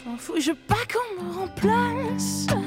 je m'en fous, je veux pas qu'on me remplace.